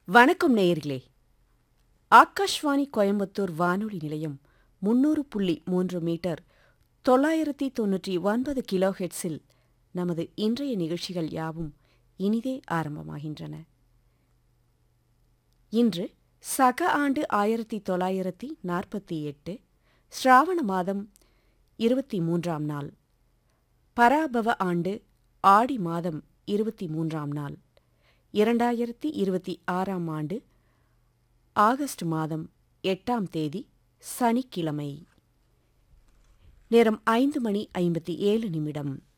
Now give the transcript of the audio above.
வணக்கம் நேயர்களே. ஆகாஷ்வாணி கோயம்புத்தூர் வானொலி நிலையம் 300.3 மீட்டர் 999 கிலோஹெர்ட்ஸில் நமது இன்றைய நிகழ்ச்சிகள் யாவும் இனிதே ஆரம்பமாகின்றன. இன்று சக ஆண்டு 1948 ஸ்ராவண மாதம் 23ஆம் நாள், பராபவ ஆண்டு ஆடி மாதம் 23ஆம் நாள், 2026ஆம் ஆண்டு ஆகஸ்ட் மாதம் 8ஆம் தேதி சனிக்கிழமை. நேரம் 5:57.